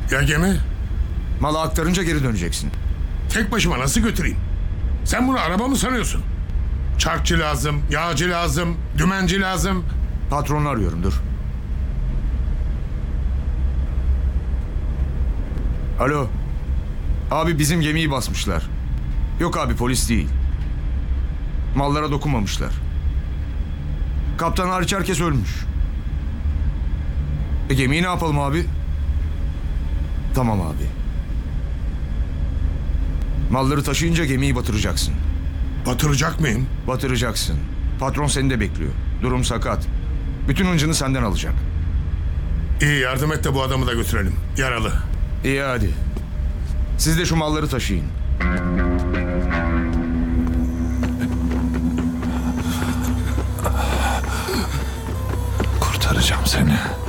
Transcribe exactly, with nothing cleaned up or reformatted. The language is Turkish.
Ya gemi? Malı aktarınca geri döneceksin. Tek başıma nasıl götüreyim? Sen bunu araba mı sanıyorsun? Çarkçı lazım, yağcı lazım, dümenci lazım. Patronu arıyorum, dur. Alo. Abi bizim gemiyi basmışlar. Yok abi, polis değil. Mallara dokunmamışlar. Kaptan hariç herkes ölmüş. E gemiyi ne yapalım abi? Tamam abi. Malları taşıyınca gemiyi batıracaksın. Batıracak mıyım? Batıracaksın. Patron seni de bekliyor. Durum sakat. Bütün hıncını senden alacak. İyi, yardım et de bu adamı da götürelim. Yaralı. İyi hadi. Siz de şu malları taşıyın. Kurtaracağım seni.